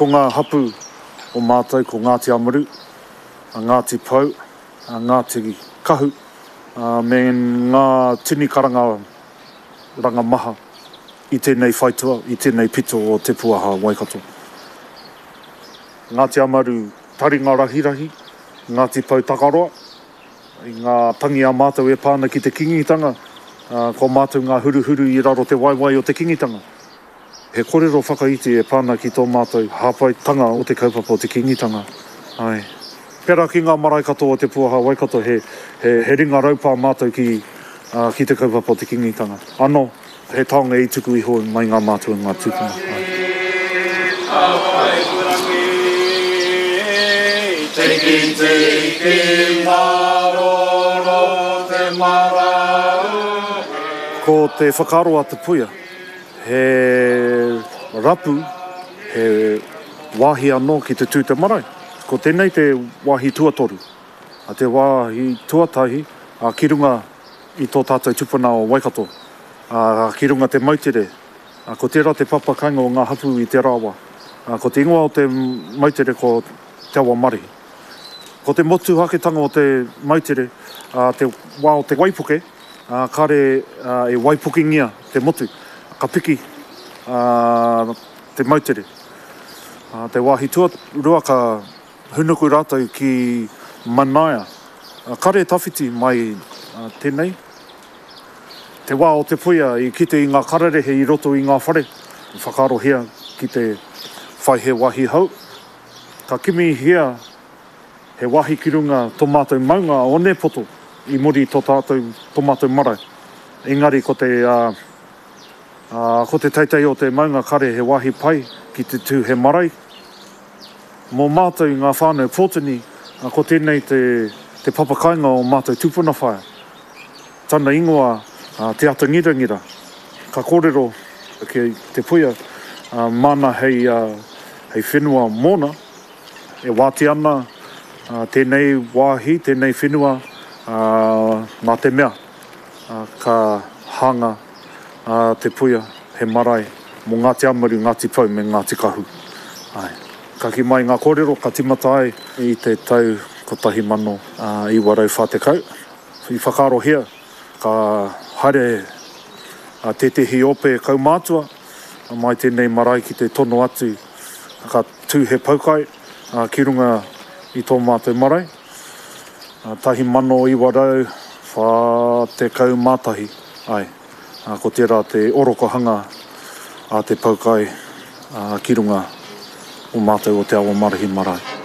ko ngā hapu o mātou ko Ngāti Amaru, Ngāti Pou, Ngāti Kahu, me ngā tini karanga ranga maha i tēnei whaitua, i tēnei pito o Te Puaha Waikato. Ngāti Amaru taringa rahirahi, Ngāti Pou takaroa, i ngā tangi a mātou e pāna ki te kingitanga, ko mātou ngā huruhuru i raro te waiwai o te kingitanga. He kōrero whakaiti e pāna ki tō mātou hāpaitanga o te kaupapa o te kingitanga. Ai. Pera ki ngā marae katoa o Te Puaha Waikato he ringa raupā mātou ki te kaupapa o te kingitanga. Anō, he taonga i tuku iho mai ngā mātua ngā tūpuna. Ko te whakaroa te puia, he rapu, he wāhi anō ki te tū te marae. Ko tēnei te wāhi tuatoru, a te wāhi tuatahi, ki runga i tō tātou tupuna o Waikato, ki runga te mautere, ko tērā te papakainga o ngā hapu i te rāwa, ko te ingoa o te mautere ko te awa marihi. Ko te motu haketanga o te mautere, te wā o te waipuke, kare e waipukingia te motu, ka piki te mautere. Te wāhi tuarua ka hunuku rātou ki Manaia. Kare tawhiti mai tēnei. Te wā o te puia i kite i ngā kararehe i roto i ngā whare. Whakarohia ki te whai he wahi hau. Ka kimi hia he wahi ki runga tō mātou maunga o ne poto i muri tō mātou marae. Engari ko te teitei o te maunga kare he wahi pai ki te tū he marae. Mō mātou ngā whānau pōtini, ko tēnei te papakainga o mātou tūpuna whaia. Tana ingoa te ata ngira. Ka kōrero ki te puia, mana hei whenua mōna, e wāti ana tēnei wāhi, tēnei whenua nā te mea, ka hanga te puia he marae mō Ngāti Amaru, Ngāti Pou me Ngāti Kahu. Ai. Ka ki mai ngā kōrero, ka timata ai i te tau ko tahi mano i warau whātekau. I whakarohia, ka haere tetehi ope kaumātua, mai tēnei marae ki te tono atu, ka tū he paukai ki runga i tō mātou marae. Tahi mano i warau whātekau mātahi. Ai, ko tērā te orokohanga a te paukai ki runga o mātou o te awa marahi marae.